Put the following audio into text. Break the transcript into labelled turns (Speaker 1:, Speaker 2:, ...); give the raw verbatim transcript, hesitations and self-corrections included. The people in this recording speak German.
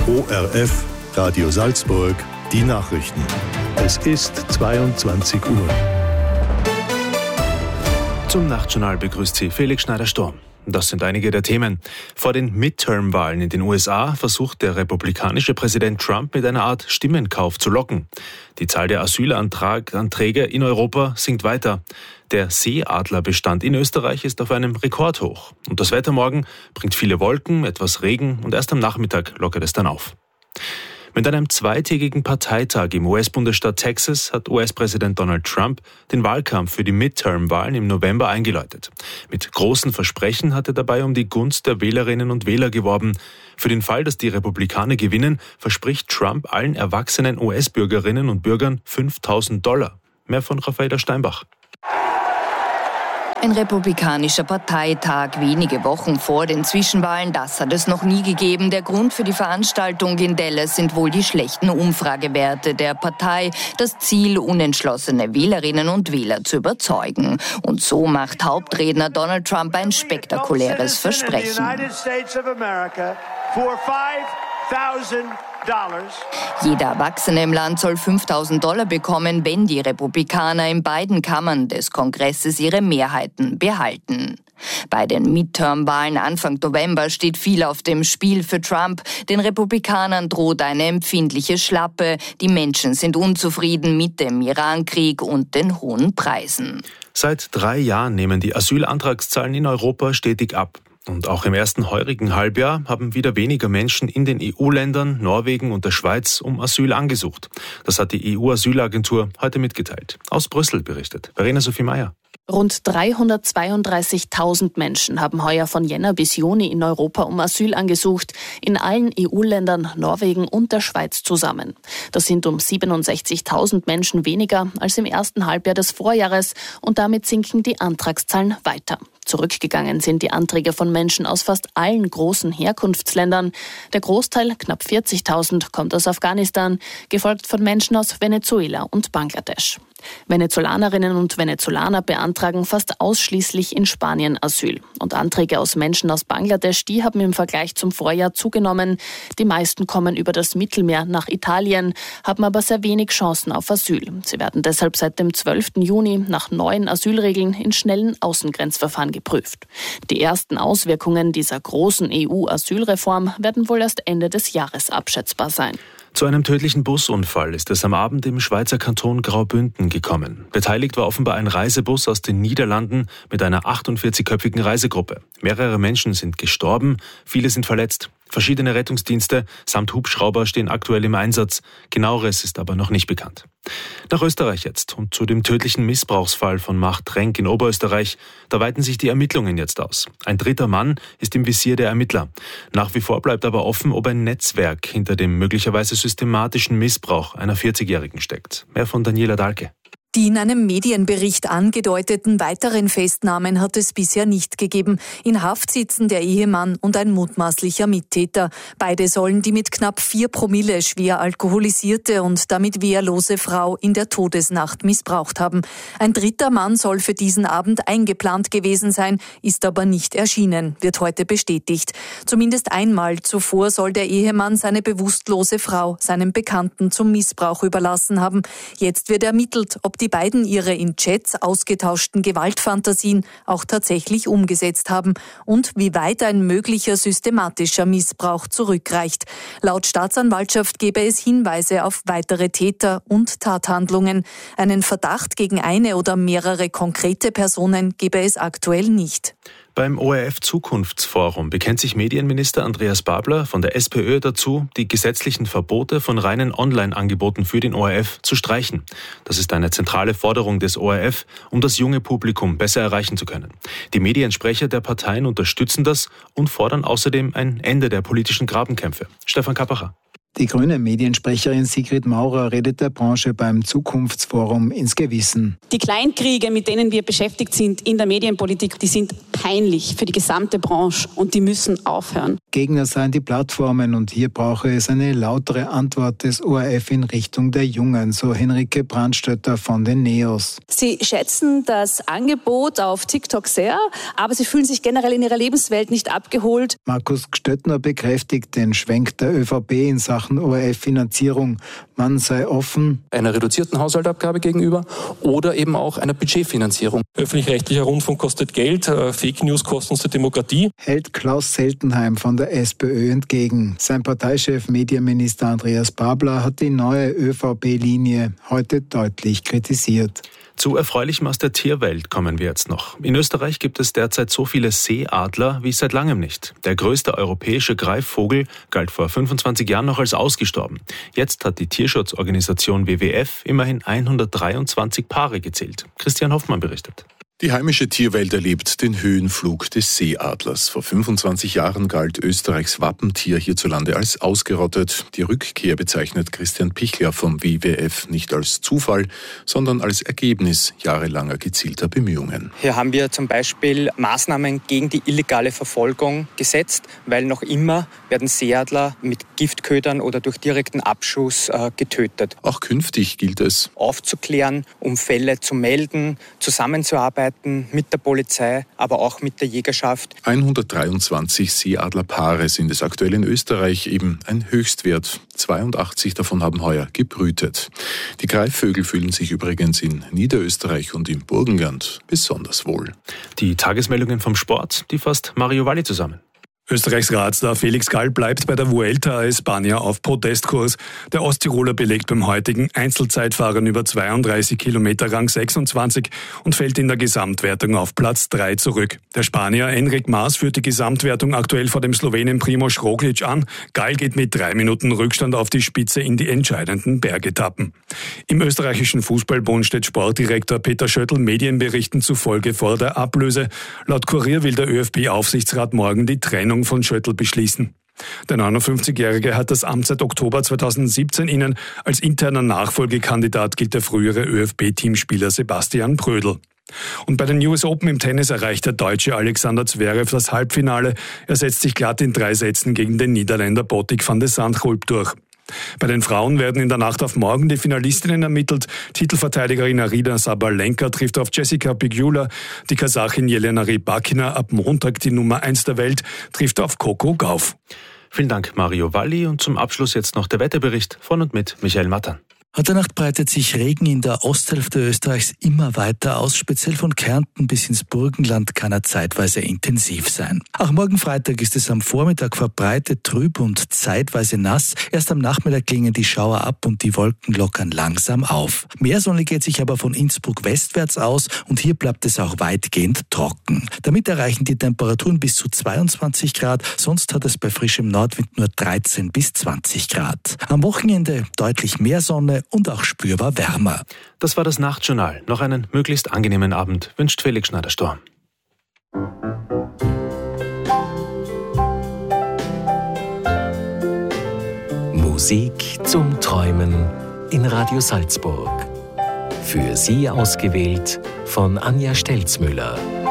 Speaker 1: O R F, Radio Salzburg, die Nachrichten. Es ist zweiundzwanzig Uhr.
Speaker 2: Zum Nachtjournal begrüßt Sie Felix Schneider-Sturm. Das sind einige der Themen. Vor den Midterm-Wahlen in den U S A versucht der republikanische Präsident Trump mit einer Art Stimmenkauf zu locken. Die Zahl der Asylanträge in Europa sinkt weiter. Der Seeadlerbestand in Österreich ist auf einem Rekordhoch. Und das Wetter morgen bringt viele Wolken, etwas Regen und erst am Nachmittag lockert es dann auf. Mit einem zweitägigen Parteitag im U S-Bundesstaat Texas hat U S-Präsident Donald Trump den Wahlkampf für die Midterm-Wahlen im November eingeläutet. Mit großen Versprechen hat er dabei um die Gunst der Wählerinnen und Wähler geworben. Für den Fall, dass die Republikaner gewinnen, verspricht Trump allen erwachsenen U S-Bürgerinnen und Bürgern fünftausend Dollar. Mehr von Raffaela Steinbach.
Speaker 3: Ein republikanischer Parteitag wenige Wochen vor den Zwischenwahlen, das hat es noch nie gegeben. Der Grund für die Veranstaltung in Dallas sind wohl die schlechten Umfragewerte der Partei. Das Ziel, unentschlossene Wählerinnen und Wähler zu überzeugen. Und so macht Hauptredner Donald Trump ein spektakuläres Versprechen. Jeder Erwachsene im Land soll fünftausend Dollar bekommen, wenn die Republikaner in beiden Kammern des Kongresses ihre Mehrheiten behalten. Bei den Midterm-Wahlen Anfang November steht viel auf dem Spiel für Trump. Den Republikanern droht eine empfindliche Schlappe. Die Menschen sind unzufrieden mit dem Irankrieg und den hohen Preisen.
Speaker 2: Seit drei Jahren nehmen die Asylantragszahlen in Europa stetig ab. Und auch im ersten heurigen Halbjahr haben wieder weniger Menschen in den E U-Ländern, Norwegen und der Schweiz um Asyl angesucht. Das hat die E U-Asylagentur heute mitgeteilt. Aus Brüssel berichtet Verena Sophie Meyer.
Speaker 4: Rund dreihundertzweiunddreißigtausend Menschen haben heuer von Jänner bis Juni in Europa um Asyl angesucht, in allen E U-Ländern, Norwegen und der Schweiz zusammen. Das sind um siebenundsechzigtausend Menschen weniger als im ersten Halbjahr des Vorjahres und damit sinken die Antragszahlen weiter. Zurückgegangen sind die Anträge von Menschen aus fast allen großen Herkunftsländern. Der Großteil, knapp vierzigtausend, kommt aus Afghanistan, gefolgt von Menschen aus Venezuela und Bangladesch. Venezolanerinnen und Venezolaner beantragen fast ausschließlich in Spanien Asyl. Und Anträge aus Menschen aus Bangladesch, die haben im Vergleich zum Vorjahr zugenommen. Die meisten kommen über das Mittelmeer nach Italien, haben aber sehr wenig Chancen auf Asyl. Sie werden deshalb seit dem zwölften Juni nach neuen Asylregeln in schnellen Außengrenzverfahren geprüft. Die ersten Auswirkungen dieser großen E U-Asylreform werden wohl erst Ende des Jahres abschätzbar sein.
Speaker 2: Zu einem tödlichen Busunfall ist es am Abend im Schweizer Kanton Graubünden gekommen. Beteiligt war offenbar ein Reisebus aus den Niederlanden mit einer achtundvierzigköpfigen Reisegruppe. Mehrere Menschen sind gestorben, viele sind verletzt. Verschiedene Rettungsdienste samt Hubschrauber stehen aktuell im Einsatz. Genaueres ist aber noch nicht bekannt. Nach Österreich jetzt und zu dem tödlichen Missbrauchsfall von Macht Renk in Oberösterreich. Da weiten sich die Ermittlungen jetzt aus. Ein dritter Mann ist im Visier der Ermittler. Nach wie vor bleibt aber offen, ob ein Netzwerk hinter dem möglicherweise systematischen Missbrauch einer vierzigjährigen steckt. Mehr von Daniela Dahlke.
Speaker 5: Die in einem Medienbericht angedeuteten weiteren Festnahmen hat es bisher nicht gegeben. In Haft sitzen der Ehemann und ein mutmaßlicher Mittäter. Beide sollen die mit knapp vier Promille schwer alkoholisierte und damit wehrlose Frau in der Todesnacht missbraucht haben. Ein dritter Mann soll für diesen Abend eingeplant gewesen sein, ist aber nicht erschienen, wird heute bestätigt. Zumindest einmal zuvor soll der Ehemann seine bewusstlose Frau seinem Bekannten zum Missbrauch überlassen haben. Jetzt wird ermittelt, ob die Die beiden ihre in Chats ausgetauschten Gewaltfantasien auch tatsächlich umgesetzt haben und wie weit ein möglicher systematischer Missbrauch zurückreicht. Laut Staatsanwaltschaft gebe es Hinweise auf weitere Täter und Tathandlungen. Einen Verdacht gegen eine oder mehrere konkrete Personen gebe es aktuell nicht.
Speaker 2: Beim O R F-Zukunftsforum bekennt sich Medienminister Andreas Babler von der SPÖ dazu, die gesetzlichen Verbote von reinen Online-Angeboten für den O R F zu streichen. Das ist eine zentrale Forderung des O R F, um das junge Publikum besser erreichen zu können. Die Mediensprecher der Parteien unterstützen das und fordern außerdem ein Ende der politischen Grabenkämpfe. Stefan Kappacher.
Speaker 6: Die grüne Mediensprecherin Sigrid Maurer redet der Branche beim Zukunftsforum ins Gewissen.
Speaker 7: Die Kleinkriege, mit denen wir beschäftigt sind in der Medienpolitik, die sind peinlich für die gesamte Branche und die müssen aufhören.
Speaker 6: Gegner seien die Plattformen und hier brauche es eine lautere Antwort des O R F in Richtung der Jungen, so Henrike Brandstötter von den Neos.
Speaker 8: Sie schätzen das Angebot auf TikTok sehr, aber sie fühlen sich generell in ihrer Lebenswelt nicht abgeholt.
Speaker 6: Markus Gstöttner bekräftigt den Schwenk der ÖVP in Sachen O R F-Finanzierung. Man sei offen
Speaker 9: einer reduzierten Haushaltabgabe gegenüber oder eben auch einer Budgetfinanzierung.
Speaker 10: Öffentlich-rechtlicher Rundfunk kostet Geld, Fake News kosten uns die Demokratie.
Speaker 6: Hält Klaus Seltenheim von der SPÖ entgegen. Sein Parteichef Medienminister Andreas Babler hat die neue ÖVP-Linie heute deutlich kritisiert.
Speaker 2: Zu Erfreulichem aus der Tierwelt kommen wir jetzt noch. In Österreich gibt es derzeit so viele Seeadler wie seit langem nicht. Der größte europäische Greifvogel galt vor fünfundzwanzig Jahren noch als ausgestorben. Jetzt hat die Tierschutzorganisation W W F immerhin hundertdreiundzwanzig Paare gezählt. Christian Hoffmann berichtet.
Speaker 11: Die heimische Tierwelt erlebt den Höhenflug des Seeadlers. Vor fünfundzwanzig Jahren galt Österreichs Wappentier hierzulande als ausgerottet. Die Rückkehr bezeichnet Christian Pichler vom W W F nicht als Zufall, sondern als Ergebnis jahrelanger gezielter Bemühungen.
Speaker 12: Hier haben wir zum Beispiel Maßnahmen gegen die illegale Verfolgung gesetzt, weil noch immer werden Seeadler mit Giftködern oder durch direkten Abschuss äh, getötet.
Speaker 11: Auch künftig gilt es,
Speaker 12: aufzuklären, um Fälle zu melden, zusammenzuarbeiten mit der Polizei, aber auch mit der Jägerschaft.
Speaker 11: hundertdreiundzwanzig Seeadlerpaare sind es aktuell in Österreich, eben ein Höchstwert. zweiundachtzig davon haben heuer gebrütet. Die Greifvögel fühlen sich übrigens in Niederösterreich und im Burgenland besonders wohl.
Speaker 2: Die Tagesmeldungen vom Sport, die fasst Mario Valli zusammen.
Speaker 13: Österreichs Radstar Felix Gall bleibt bei der Vuelta a España auf Protestkurs. Der Osttiroler belegt beim heutigen Einzelzeitfahren über zweiunddreißig Kilometer Rang sechsundzwanzig und fällt in der Gesamtwertung auf Platz drei zurück. Der Spanier Enric Mas führt die Gesamtwertung aktuell vor dem Slowenen Primož Roglič an. Gall geht mit drei Minuten Rückstand auf die Spitze in die entscheidenden Bergetappen. Im österreichischen Fußballbund steht Sportdirektor Peter Schöttl Medienberichten zufolge vor der Ablöse. Laut Kurier will der ÖFB-Aufsichtsrat morgen die Trennung von Schöttl beschließen. Der neunundfünfzigjährige hat das Amt seit Oktober zweitausendsiebzehn inne. Als interner Nachfolgekandidat gilt der frühere ÖFB-Teamspieler Sebastian Prödl. Und bei den U S Open im Tennis erreicht der Deutsche Alexander Zverev das Halbfinale. Er setzt sich glatt in drei Sätzen gegen den Niederländer Botic van de Zandschulp durch. Bei den Frauen werden in der Nacht auf morgen die Finalistinnen ermittelt. Titelverteidigerin Arina Sabalenka trifft auf Jessica Pegula. Die Kasachin Jelena Rybakina, ab Montag die Nummer eins der Welt, trifft auf Coco Gauff.
Speaker 2: Vielen Dank, Mario Valli. Und zum Abschluss jetzt noch der Wetterbericht von und mit Michael Mattern.
Speaker 14: Heute Nacht breitet sich Regen in der Osthälfte Österreichs immer weiter aus. Speziell von Kärnten bis ins Burgenland kann er zeitweise intensiv sein. Auch morgen Freitag ist es am Vormittag verbreitet trüb und zeitweise nass. Erst am Nachmittag klingen die Schauer ab und die Wolken lockern langsam auf. Mehr Sonne geht sich aber von Innsbruck westwärts aus und hier bleibt es auch weitgehend trocken. Damit erreichen die Temperaturen bis zu zweiundzwanzig Grad. Sonst hat es bei frischem Nordwind nur dreizehn bis zwanzig Grad. Am Wochenende deutlich mehr Sonne und auch spürbar wärmer.
Speaker 2: Das war das Nachtjournal. Noch einen möglichst angenehmen Abend wünscht Felix Schneider-Storm.
Speaker 15: Musik zum Träumen in Radio Salzburg. Für Sie ausgewählt von Anja Stelzmüller.